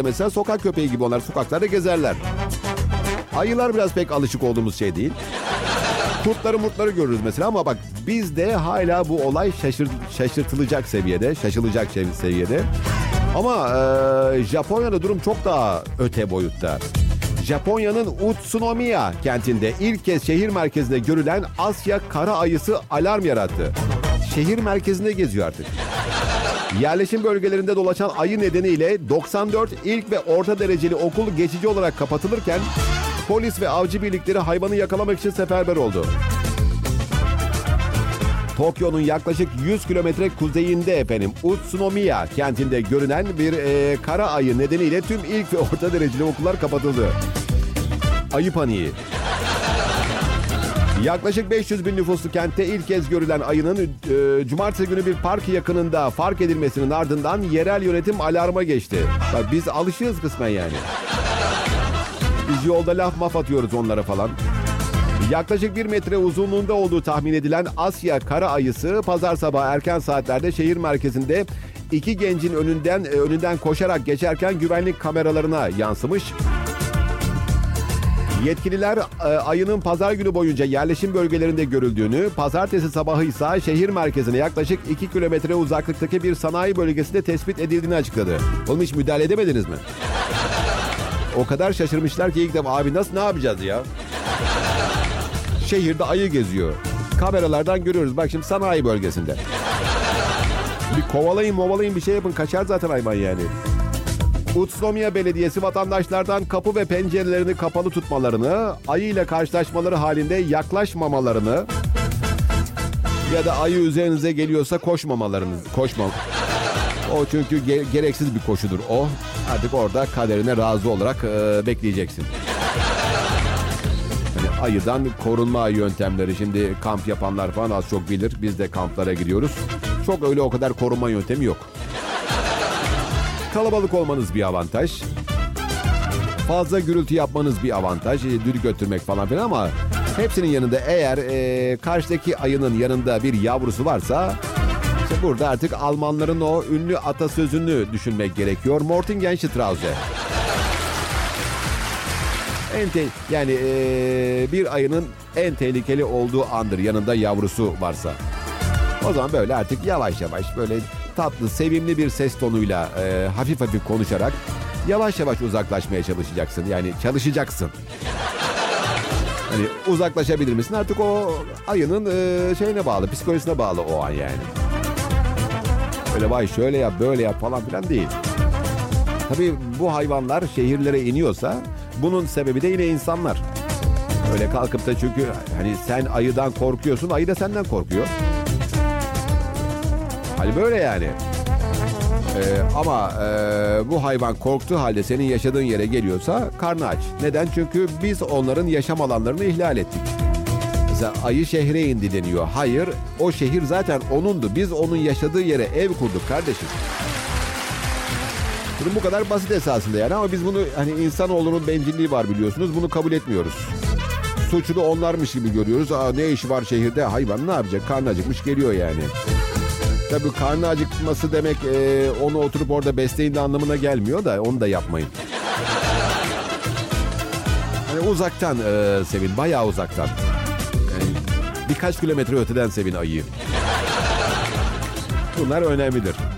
mesela sokak köpeği gibi, onlar sokaklarda gezerler. Ayılar biraz pek alışık olduğumuz şey değil. Kurtları murtları görürüz mesela ama bak bizde hala bu olay şaşırtılacak seviyede, şaşılacak seviyede. Ama Japonya'da durum çok daha öte boyutta. Japonya'nın Utsunomiya kentinde ilk kez şehir merkezinde görülen Asya kara ayısı alarm yarattı. Şehir merkezinde geziyor artık. Yerleşim bölgelerinde dolaşan ayı nedeniyle 94 ilk ve orta dereceli okul geçici olarak kapatılırken polis ve avcı birlikleri hayvanı yakalamak için seferber oldu. Tokyo'nun yaklaşık 100 kilometre kuzeyinde Utsunomiya kentinde görünen bir kara ayı nedeniyle tüm ilk ve orta dereceli okullar kapatıldı. Ayı paniği. Yaklaşık 500 bin nüfuslu kentte ilk kez görülen ayının cumartesi günü bir park yakınında fark edilmesinin ardından yerel yönetim alarma geçti. Bak biz alışığız kısmen yani. Biz yolda laf maf atıyoruz onlara falan. Yaklaşık 1 metre uzunluğunda olduğu tahmin edilen Asya kara ayısı pazar sabahı erken saatlerde şehir merkezinde iki gencin önünden koşarak geçerken güvenlik kameralarına yansımış. Yetkililer ayının pazar günü boyunca yerleşim bölgelerinde görüldüğünü, pazartesi sabahı ise şehir merkezine yaklaşık 2 kilometre uzaklıktaki bir sanayi bölgesinde tespit edildiğini açıkladı. Oğlum hiç müdahale edemediniz mi? O kadar şaşırmışlar ki ilk defa abi ne yapacağız ya? Şehirde ayı geziyor. Kameralardan görüyoruz. Bak şimdi sanayi bölgesinde. Bir kovalayın bir şey yapın. Kaçar zaten hayvan yani. Utsunomiya Belediyesi vatandaşlardan kapı ve pencerelerini kapalı tutmalarını, ayı ile karşılaşmaları halinde yaklaşmamalarını ya da ayı üzerinize geliyorsa koşmamalarını. O çünkü gereksiz bir koşudur o. Artık orada kaderine razı olarak bekleyeceksin. Yani ayıdan korunma yöntemleri, şimdi kamp yapanlar falan az çok bilir. Biz de kamplara gidiyoruz. Çok öyle o kadar korunma yöntemi yok. Kalabalık olmanız bir avantaj. Fazla gürültü yapmanız bir avantaj. Dürü götürmek falan filan ama hepsinin yanında eğer karşıdaki ayının yanında bir yavrusu varsa işte burada artık Almanların o ünlü atasözünü düşünmek gerekiyor. Mortingenstrauze. Yani bir ayının en tehlikeli olduğu andır yanında yavrusu varsa. O zaman böyle artık yavaş yavaş böyle tatlı, sevimli bir ses tonuyla hafif hafif konuşarak yavaş yavaş uzaklaşmaya çalışacaksın. Yani çalışacaksın. Hani uzaklaşabilir misin? Artık o ayının şeyine bağlı, psikolojisine bağlı o an yani. Öyle vay şöyle yap, böyle yap falan filan değil. Tabii bu hayvanlar şehirlere iniyorsa bunun sebebi de yine insanlar. Öyle kalkıp da çünkü hani sen ayıdan korkuyorsun, ayı da senden korkuyor. Hani böyle yani. Ama bu hayvan korktuğu halde senin yaşadığın yere geliyorsa karnı aç. Neden? Çünkü biz onların yaşam alanlarını ihlal ettik. Mesela ayı şehre indi deniyor. Hayır, o şehir zaten onundu. Biz onun yaşadığı yere ev kurduk kardeşim. Bunun bu kadar basit esasında yani ama biz bunu hani insanoğlunun bencilliği var biliyorsunuz. Bunu kabul etmiyoruz. Suçlu onlarmış gibi görüyoruz. Ne işi var şehirde? Hayvan ne yapacak? Karnı acıkmış geliyor yani. Tabii karnı acıkması demek onu oturup orada besleyin de anlamına gelmiyor da onu da yapmayın. Yani uzaktan sevin, bayağı uzaktan. Yani birkaç kilometre öteden sevin ayıyı. Bunlar önemlidir.